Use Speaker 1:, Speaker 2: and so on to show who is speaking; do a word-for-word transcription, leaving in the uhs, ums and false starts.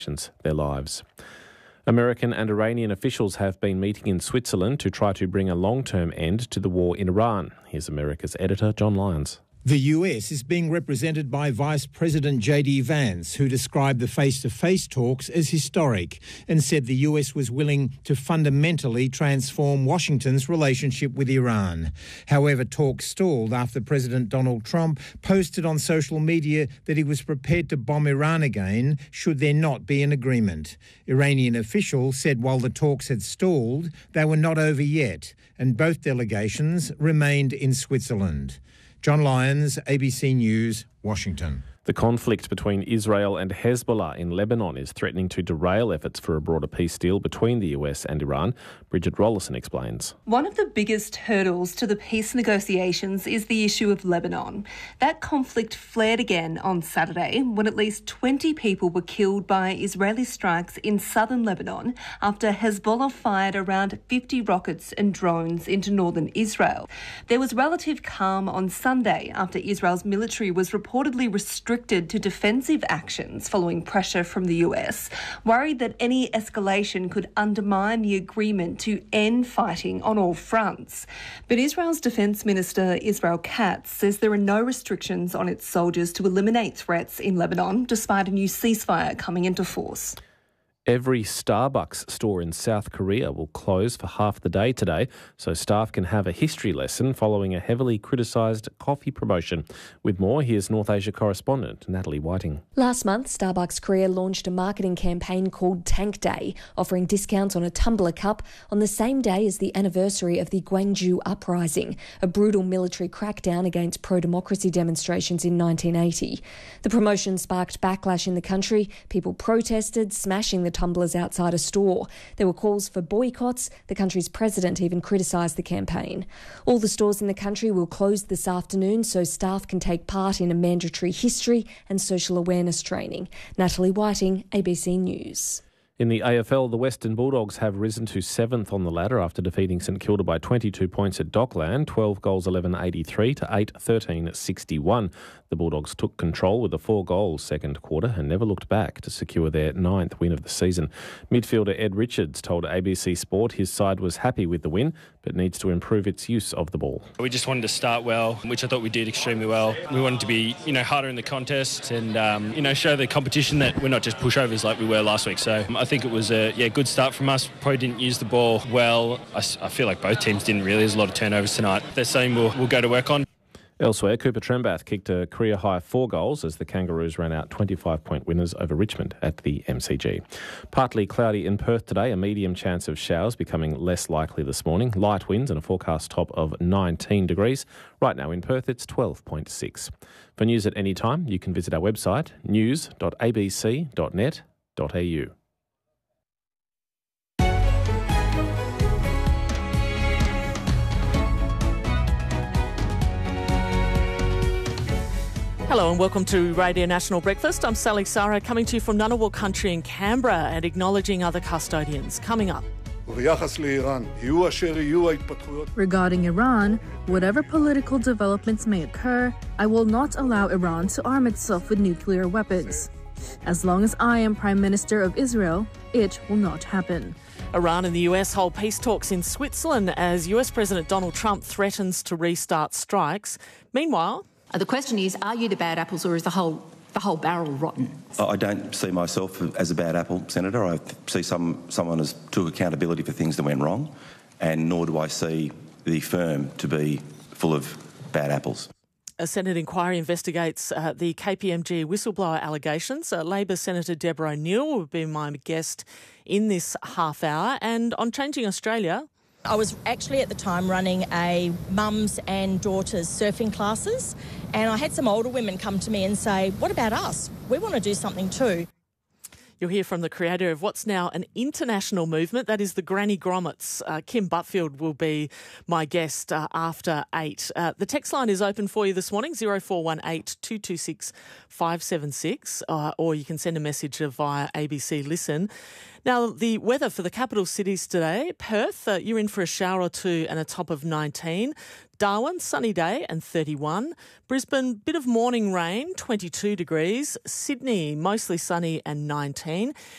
Speaker 1: their lives. American and Iranian officials have been meeting in Switzerland to try to bring a long-term end to the war in Iran. Here's America's editor, John Lyons.
Speaker 2: The U S is being represented by Vice President J D Vance, who described the face-to-face talks as historic and said the U S was willing to fundamentally transform Washington's relationship with Iran. However, talks stalled after President Donald Trump posted on social media that he was prepared to bomb Iran again should there not be an agreement. Iranian officials said while the talks had stalled, they were not over yet, and both delegations remained in Switzerland. John Lyons, A B C News, Washington.
Speaker 1: The conflict between Israel and Hezbollah in Lebanon is threatening to derail efforts for a broader peace deal between the U S and Iran. Bridget Rollison explains.
Speaker 3: One of the biggest hurdles to the peace negotiations is the issue of Lebanon. That conflict flared again on Saturday when at least twenty people were killed by Israeli strikes in southern Lebanon after Hezbollah fired around fifty rockets and drones into northern Israel. There was relative calm on Sunday after Israel's military was reportedly restricted to defensive actions following pressure from the U S, worried that any escalation could undermine the agreement to end fighting on all fronts. But Israel's Defence Minister Israel Katz says there are no restrictions on its soldiers to eliminate threats in Lebanon, despite a new ceasefire coming into force.
Speaker 1: Every Starbucks store in South Korea will close for half the day today, so staff can have a history lesson following a heavily criticised coffee promotion. With more, here's North Asia correspondent Natalie Whiting.
Speaker 4: Last month, Starbucks Korea launched a marketing campaign called Tank Day, offering discounts on a tumbler cup on the same day as the anniversary of the Gwangju Uprising, a brutal military crackdown against pro-democracy demonstrations in nineteen eighty. The promotion sparked backlash in the country. People protested, smashing the tumblers outside a store. There were calls for boycotts. The country's president even criticised the campaign. All the stores in the country will close this afternoon so staff can take part in a mandatory history and social awareness training. Natalie Whiting, A B C News.
Speaker 1: In the A F L, the Western Bulldogs have risen to seventh on the ladder after defeating St Kilda by twenty-two points at Dockland, twelve goals eleven eighty-three to eight thirteen sixty-one. The Bulldogs took control with a four-goal second quarter and never looked back to secure their ninth win of the season. Midfielder Ed Richards told A B C Sport his side was happy with the win, but needs to improve its use of the ball.
Speaker 5: We just wanted to start well, which I thought we did extremely well. We wanted to be, you know, harder in the contest and, um, you know, show the competition that we're not just pushovers like we were last week. So um, I think it was a yeah good start from us. Probably didn't use the ball well. I, I feel like both teams didn't really. There's a lot of turnovers tonight. They're saying we'll, we'll go to work on.
Speaker 1: Elsewhere, Cooper Trembath kicked a career-high four goals as the Kangaroos ran out twenty-five point winners over Richmond at the M C G. Partly cloudy in Perth today, a medium chance of showers becoming less likely this morning. Light winds and a forecast top of nineteen degrees. Right now in Perth, it's twelve point six. For news at any time, you can visit our website, news dot a b c dot net dot a u.
Speaker 6: Hello and welcome to Radio National Breakfast. I'm Sally Sara, coming to you from Ngunnawal Country in Canberra and acknowledging other custodians. Coming up.
Speaker 7: Regarding Iran, whatever political developments may occur, I will not allow Iran to arm itself with nuclear weapons. As long as I am Prime Minister of Israel, it will not happen.
Speaker 6: Iran and the U S hold peace talks in Switzerland as U S President Donald Trump threatens to restart strikes. Meanwhile,
Speaker 8: the question is, are you the bad apples or is the whole the whole barrel rotten?
Speaker 9: I don't see myself as a bad apple, Senator. I see some someone who took accountability for things that went wrong, and nor do I see the firm to be full of bad apples.
Speaker 6: A Senate inquiry investigates uh, the K P M G whistleblower allegations. Uh, Labor Senator Deborah O'Neill will be my guest in this half hour. And on Changing Australia,
Speaker 10: I was actually at the time running a mums and daughters surfing classes, and I had some older women come to me and say, what about us? We want to do something too.
Speaker 6: You'll hear from the creator of what's now an international movement, that is the Granny Grommets. Uh, Kim Butfield will be my guest uh, after eight. Uh, the text line is open for you this morning, zero four one eight, two two six, five seven six, uh, or you can send a message via A B C Listen. Now, the weather for the capital cities today, Perth, uh, you're in for a shower or two and a top of nineteen. Darwin, sunny day and thirty-one. Brisbane, bit of morning rain, twenty-two degrees. Sydney, mostly sunny and nineteen.